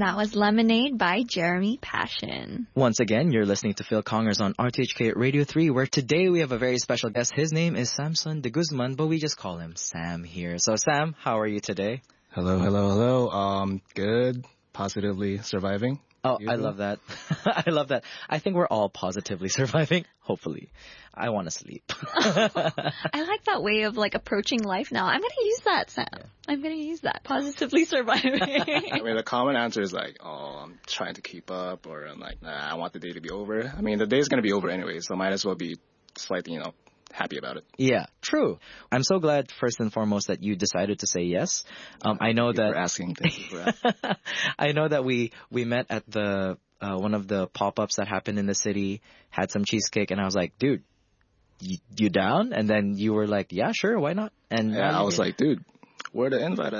that was Lemonade by Jeremy Passion. Once again, you're listening to Phil Congers on RTHK Radio 3, where today we have a very special guest. His name is Samson de Guzman, but we just call him Sam here. So Sam, how are you today? Hello. Good. Positively surviving. Oh, I love that. I love that. I think we're all positively surviving, hopefully. I want to sleep. I like that way of like approaching life now. I'm going to use that, Sam. Yeah. I'm going to use that. Positively surviving. I mean, the common answer is like, oh, I'm trying to keep up, or I'm like, nah, I want the day to be over. I mean, the day's going to be over anyway, so might as well be slightly, happy about it. Yeah, true. I'm so glad, first and foremost, that you decided to say yes. I know that... Thank you for asking. I know that we met at the one of the pop-ups that happened in the city, had some cheesecake, and I was like, dude, you down? And then you were like, yeah, sure, why not? And yeah, I was like, dude, where the invite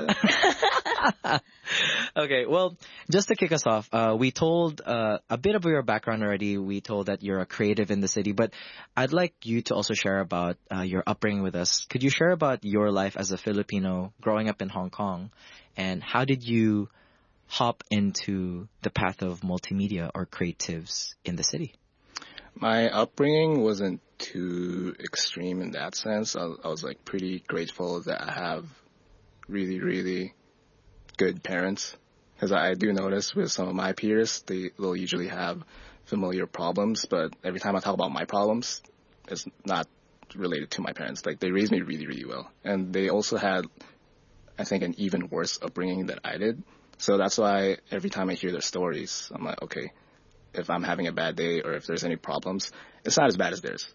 at? Okay, well, just to kick us off, we told a bit of your background already. We told that you're a creative in the city, but I'd like you to also share about your upbringing with us. Could you share about your life as a Filipino growing up in Hong Kong, and how did you hop into the path of multimedia or creatives in the city? My upbringing wasn't too extreme in that sense. I was like pretty grateful that I have really, really good parents, because I do notice with some of my peers, they'll usually have familiar problems, but every time I talk about my problems, it's not related to my parents. Like, they raised me really, really well. And they also had, I think, an even worse upbringing than I did. So that's why every time I hear their stories, I'm like, okay, if I'm having a bad day or if there's any problems, it's not as bad as theirs.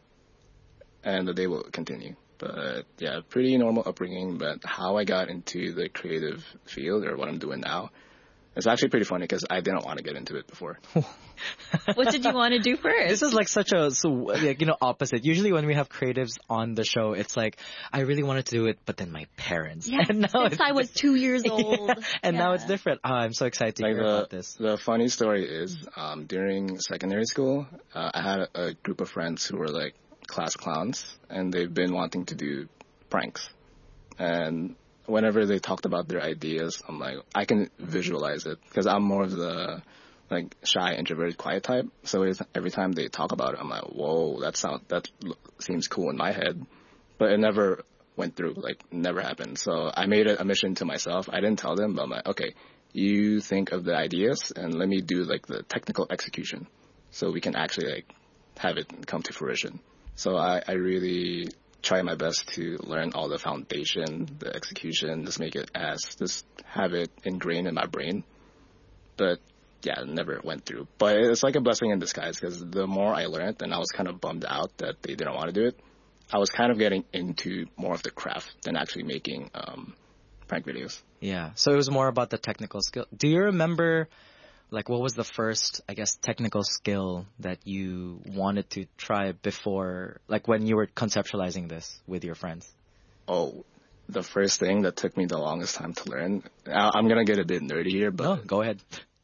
And the day will continue. But yeah, pretty normal upbringing. But how I got into the creative field, or what I'm doing now, it's actually pretty funny because I didn't want to get into it before. What did you want to do first? This is like such a opposite. Usually when we have creatives on the show, it's like, I really wanted to do it, but then my parents. Yeah, and now since I was 2 years old. And now it's different. Oh, I'm so excited to hear about this. The funny story is, during secondary school, I had a group of friends who were like class clowns, and they've been wanting to do pranks. And whenever they talked about their ideas, I'm like, I can visualize it, because I'm more of the like shy, introverted, quiet type. So every time they talk about it, I'm like, whoa, that seems cool in my head, but it never went through, like never happened. So I made it a mission to myself. I didn't tell them, but I'm like, okay, you think of the ideas and let me do like the technical execution, so we can actually like have it come to fruition. So I really try my best to learn all the foundation, the execution, just have it ingrained in my brain. But yeah, it never went through. But it's like a blessing in disguise, because the more I learned, and I was kind of bummed out that they didn't want to do it, I was kind of getting into more of the craft than actually making prank videos. Yeah, so it was more about the technical skill. Do you remember, like, what was the first, I guess, technical skill that you wanted to try before, like when you were conceptualizing this with your friends? Oh, the first thing that took me the longest time to learn, I'm going to get a bit nerdy here, but... No, go ahead.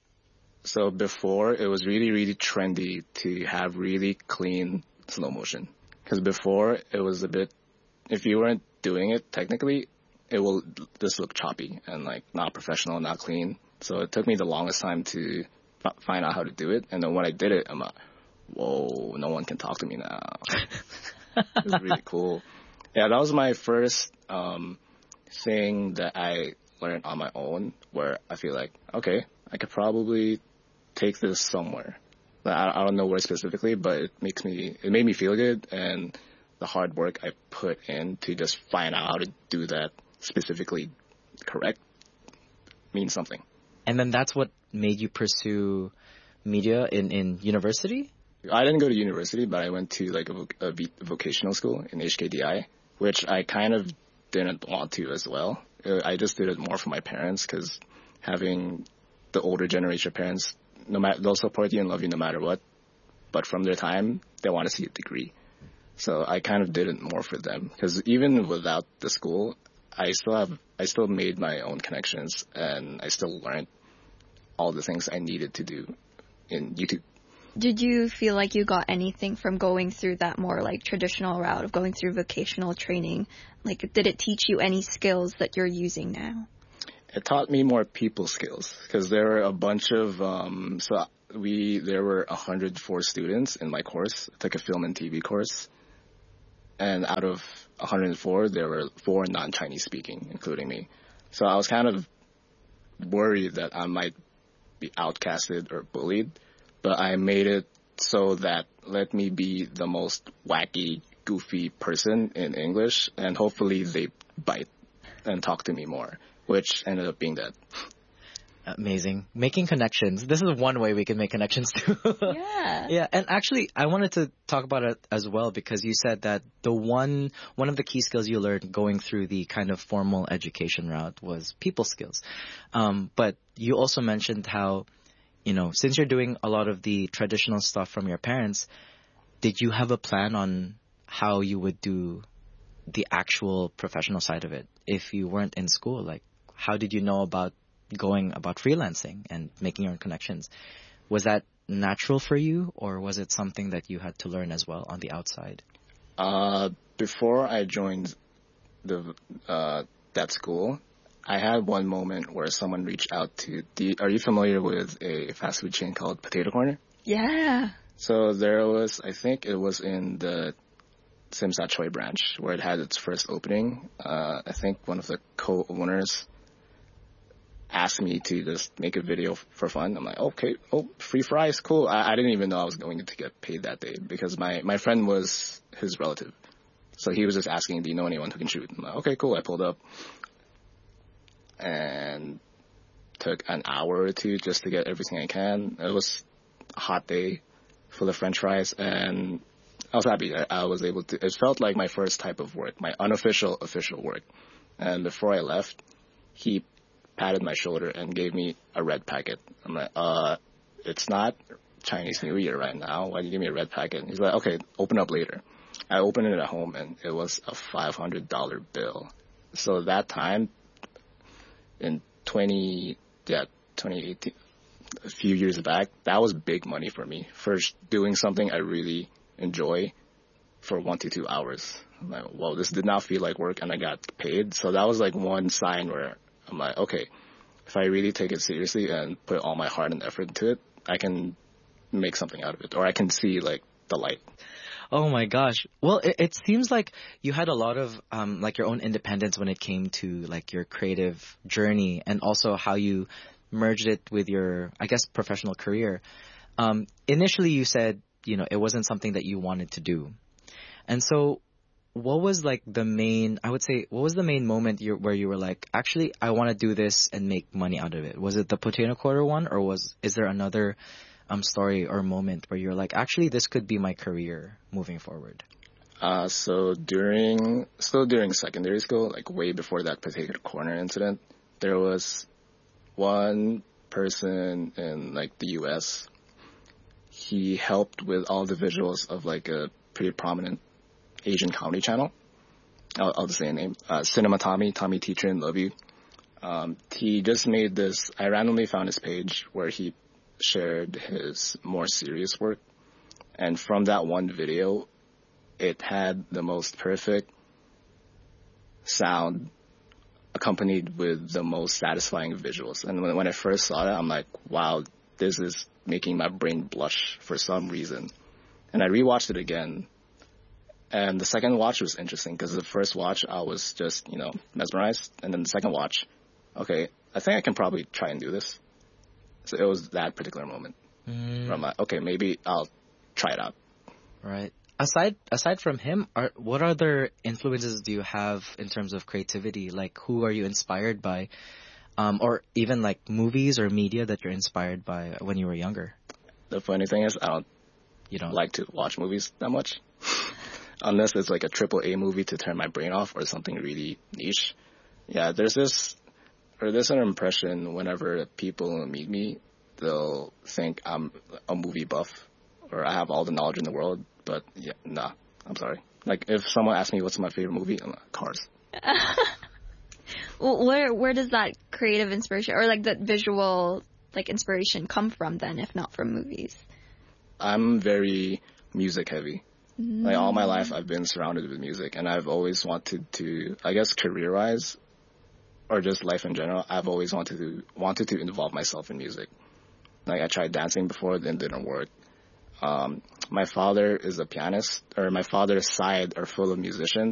So before, it was really, really trendy to have really clean slow motion. Because before, it was a bit, if you weren't doing it technically, it will just look choppy and like not professional, not clean. So it took me the longest time to find out how to do it. And then when I did it, I'm like, whoa, no one can talk to me now. It was really cool. Yeah, that was my first thing that I learned on my own, where I feel like, okay, I could probably take this somewhere. I don't know where specifically, but it made me feel good, and the hard work I put in to just find out how to do that specifically correct means something. And then that's what made you pursue media in university? I didn't go to university, but I went to like a vocational school in HKDI, which I kind of didn't want to as well. I just did it more for my parents, because having the older generation parents, no matter, they'll support you and love you no matter what, but from their time, they want to see a degree. So I kind of did it more for them, because even without the school, I still made my own connections, and I still learned all the things I needed to do in YouTube. Did you feel like you got anything from going through that more like traditional route of going through vocational training? Like, did it teach you any skills that you're using now? it taught me more people skills because there were a bunch of there were 104 students in my course. I took a film and TV course, and out of 104, there were 4 non-Chinese speaking, including me. So I was kind of worried that I might be outcasted or bullied, but I made it so that let me be the most wacky, goofy person in English, and hopefully they bite and talk to me more, which ended up being that. Amazing. Making connections. This is one way we can make connections too. Yeah. Yeah, and actually I wanted to talk about it as well because you said that the one of the key skills you learned going through the kind of formal education route was people skills. But you also mentioned how, since you're doing a lot of the traditional stuff from your parents, did you have a plan on how you would do the actual professional side of it if you weren't in school? Like, how did you know about going about freelancing and making your own connections? Was that natural for you, or was it something that you had to learn as well on the outside? Before I joined that school, I had one moment where someone reached out to are you familiar with a fast food chain called Potato Corner? Yeah. So there was, I think it was in the Sim Sat Choi branch where it had its first opening. I think one of the co-owners asked me to just make a video for fun. I'm like, okay, free fries, cool. I didn't even know I was going to get paid that day because my friend was his relative. So he was just asking, do you know anyone who can shoot? I'm like, okay, cool. I pulled up and took an hour or two just to get everything I can. It was a hot day full of French fries, and I was happy. I was able to, it felt like my first type of work, my unofficial official work. And before I left, he patted my shoulder and gave me a red packet. I'm like, it's not Chinese New Year right now. Why do you give me a red packet? And he's like, okay, open up later. I opened it at home and it was a $500 bill. So that time in 2018, a few years back, that was big money for me for doing something I really enjoy for 1 to 2 hours. I'm like, whoa, this did not feel like work and I got paid. So that was like one sign where I'm like, okay, if I really take it seriously and put all my heart and effort into it, I can make something out of it, or I can see like the light. Oh my gosh. Well, it seems like you had a lot of like your own independence when it came to like your creative journey and also how you merged it with your, I guess, professional career. Initially you said, it wasn't something that you wanted to do. And so what was like what was the main moment where you were like, actually, I want to do this and make money out of it? Was it the Potato Quarter one, or is there another story or moment where you're like, actually, this could be my career moving forward? So during secondary school, like way before that Potato Corner incident, there was one person in like the US. He helped with all the visuals of like a pretty prominent Asian comedy channel. I'll just say a name. Cinema Tommy Teacher, love you. He just made this, I randomly found his page where he shared his more serious work. And from that one video, it had the most perfect sound accompanied with the most satisfying visuals. And when I first saw that, I'm like, wow, this is making my brain blush for some reason. And I rewatched it again. And the second watch was interesting because the first watch I was just, mesmerized. And then the second watch, okay, I think I can probably try and do this. So it was that particular moment where I'm like, okay, maybe I'll try it out. Right. Aside from him, what other influences do you have in terms of creativity? Like, who are you inspired by? Or even like movies or media that you're inspired by when you were younger? The funny thing is, you don't like to watch movies that much. Unless it's like a AAA movie to turn my brain off or something really niche. Yeah, there's an impression whenever people meet me, they'll think I'm a movie buff or I have all the knowledge in the world. But yeah, nah, I'm sorry. Like if someone asks me what's my favorite movie, I'm like, Cars. Where does that creative inspiration or like that visual like inspiration come from then, if not from movies? I'm very music heavy. Like all my life I've been surrounded with music, and I've always wanted to, I guess career-wise, or just life in general, I've always wanted to involve myself in music. Like I tried dancing before, then didn't work. My father is a pianist, or my father's side are full of musicians.